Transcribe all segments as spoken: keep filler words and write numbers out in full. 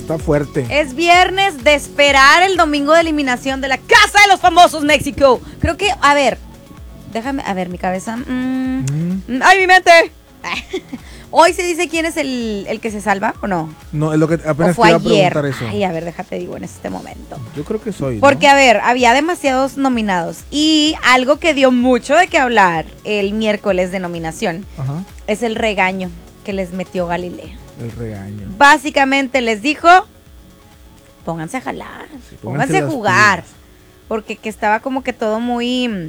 está fuerte. Es viernes de esperar el domingo de eliminación de la Casa de los Famosos México. Creo que, a ver, déjame, a ver, mi cabeza. Mm, mm. ¡Ay, mi mente! Hoy se dice quién es el, el que se salva, ¿o no? No, es lo que apenas ¿O fue te iba ayer? a preguntar eso. Ay, a ver, déjate digo en este momento. Yo creo que soy, ¿no? Porque, a ver, había demasiados nominados. Y algo que dio mucho de qué hablar el miércoles de nominación Ajá. es el regaño que les metió Galilea. El regaño. Básicamente les dijo, pónganse a jalar, Sí, pónganse, pónganse a las jugar. pilas. Porque que estaba como que todo muy,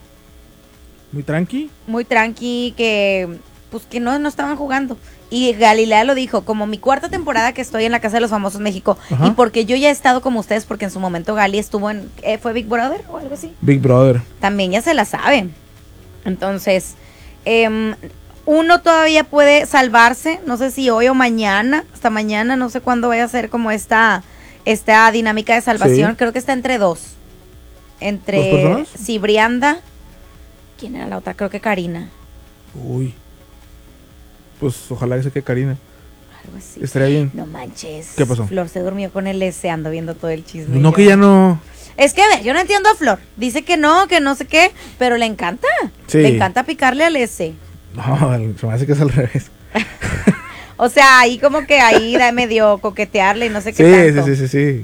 ¿Muy tranqui? muy tranqui, que pues que no, no estaban jugando. Y Galilea lo dijo, como mi cuarta temporada que estoy en la Casa de los Famosos México. Ajá. Y porque yo ya he estado como ustedes, porque en su momento Gali estuvo en, eh, ¿fue Big Brother o algo así? Big Brother. También ya se la sabe. Entonces, eh, uno todavía puede salvarse, no sé si hoy o mañana, hasta mañana, no sé cuándo vaya a ser como esta, esta dinámica de salvación. Sí. Creo que está entre dos. Entre ¿Dos personas? sí, Brianda. ¿Quién era la otra? Creo que Karina. Uy. Pues ojalá que se quede Karina. Algo así. Estaría bien. No manches. ¿Qué pasó? Flor se durmió con el S, ando viendo todo el chisme. No, yo. que ya no. Es que, a ver, yo no entiendo a Flor. Dice que no, que no sé qué, pero le encanta. Sí. Le encanta picarle al S. No, se me hace que es al revés. O sea, ahí como que ahí da medio coquetearle y no sé Sí, qué tanto. sí, sí, sí, sí.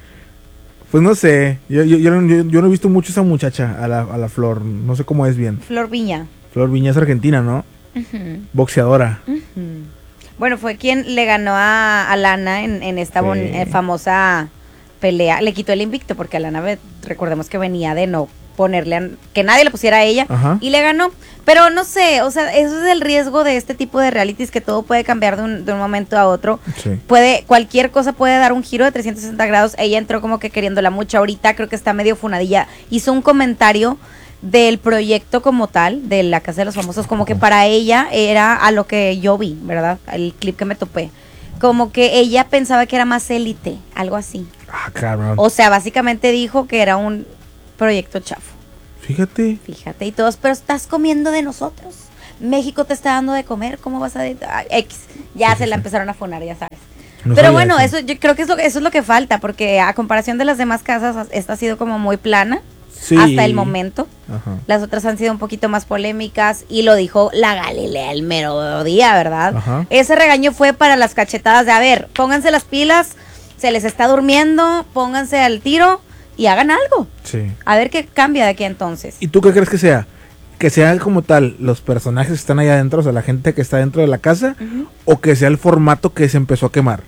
Pues no sé. Yo, yo, yo, no- yo- yo no he visto mucho a esa muchacha, a la, a la Flor. No sé cómo es bien. Flor Viña. Flor Viña es argentina, ¿no? Ujú, Boxeadora. ujú. Bueno, fue quien le ganó a, a Lana en, en esta Sí. bon- eh, famosa pelea. Le quitó el invicto porque Lana, ve- recordemos que venía de no ponerle, a- que nadie le pusiera a ella. Ajá. Y le ganó. Pero no sé, o sea, eso es el riesgo de este tipo de realities, que todo puede cambiar de un, de un momento a otro. Sí. Puede, cualquier cosa puede dar un giro de trescientos sesenta grados. Ella entró como que queriéndola mucho. Ahorita creo que está medio funadilla. Hizo un comentario del proyecto como tal, de la Casa de los Famosos, como que para ella era a lo que yo vi, ¿verdad? El clip que me topé. Como que ella pensaba que era más élite, algo así. Ah, cabrón. O sea, básicamente dijo que era un proyecto chafo. Fíjate. Fíjate, y todos, pero estás comiendo de nosotros. México te está dando de comer, ¿cómo vas a...? de- ay, X, ya Sí, se sí, la sí. empezaron a funar, ya sabes. No Pero sabía bueno, eso yo creo que es lo, eso es lo que falta, porque a comparación de las demás casas, esta ha sido como muy plana Sí. hasta el momento. Ajá. Las otras han sido un poquito más polémicas y lo dijo la Galilea el mero día, ¿verdad? Ajá. Ese regaño fue para las cachetadas de, a ver, pónganse las pilas, se les está durmiendo, pónganse al tiro y hagan algo. Sí. A ver qué cambia de aquí entonces. ¿Y tú qué crees que sea? ¿Que sea como tal los personajes que están allá adentro, o sea, la gente que está dentro de la casa, Ujú. o que sea el formato que se empezó a quemar?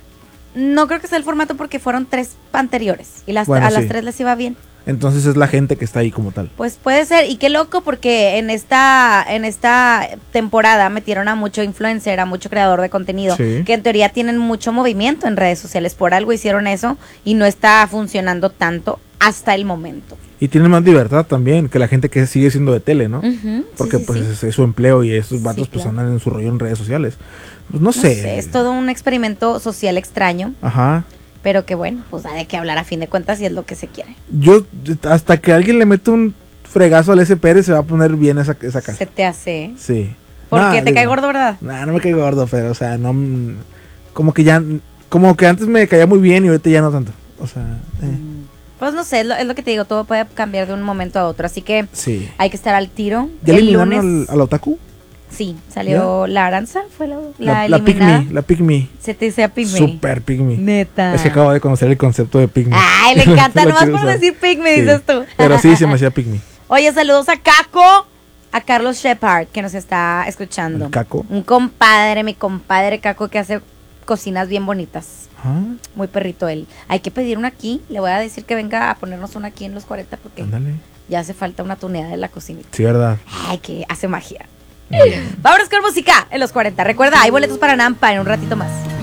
No creo que sea el formato porque fueron tres anteriores y las, Bueno, a las sí. tres les iba bien. Entonces es la gente que está ahí como tal. Pues puede ser, y qué loco porque en esta en esta temporada metieron a mucho influencer, a mucho creador de contenido, Sí. que en teoría tienen mucho movimiento en redes sociales, por algo hicieron eso y no está funcionando tanto hasta el momento. Y tienen más libertad también que la gente que sigue siendo de tele, ¿no? Ujú, Porque sí, sí, pues sí. Es, es su empleo y estos Sí, vatos pues claro. andan en su rollo en redes sociales. Pues no, No sé. sé, es todo un experimento social extraño, Ajá. pero que bueno, pues da de qué hablar a fin de cuentas y es lo que se quiere. Yo, hasta que alguien le mete un fregazo al S. Pérez, se va a poner bien esa, esa casa. Se te hace, ¿eh? Sí. Porque Nah, te digo, cae gordo, ¿verdad? Nah, no me cae gordo, pero, o sea, no. mm, Como que ya. Como que antes me caía muy bien y ahorita ya no tanto. O sea, eh, Pues no sé, es lo, es lo que te digo, todo puede cambiar de un momento a otro, así que sí. hay que estar al tiro. ¿Ya El eliminaron lunes, al, al otaku? sí, salió la Aranza, fue la, la, la eliminada. Pygmy, la Pygmy. Se te dice Pygmy. Super Pygmy. Neta. Es que acabo de conocer el concepto de Pygmy. Ay, le encanta, Lo nomás quiero por usar. decir Pygmy, Sí. dices tú. Pero sí, se me hacía Pygmy. Oye, saludos a Caco, a Carlos Shepard, que nos está escuchando. El Caco. Un compadre, mi compadre Caco, que hace cocinas bien bonitas. Ah, Muy perrito él. Hay que pedir una aquí. Le voy a decir que venga a ponernos una aquí en los cuarenta porque ándale. ya hace falta una tuneada de la cocinita. Sí, verdad. Ay, que hace magia. Muy bien. Vámonos con música en los cuarenta. Recuerda, hay boletos para Nampa en un ratito más.